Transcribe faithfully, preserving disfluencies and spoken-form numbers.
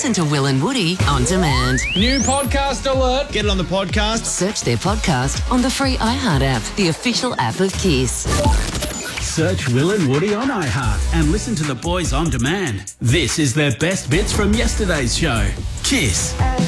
Listen to Will and Woody on demand. New podcast alert. Get it on the podcast. Search their podcast on the free iHeart app, the official app of Kiss. Search Will and Woody on iHeart and listen to the boys on demand. This is their best bits from yesterday's show. Kiss.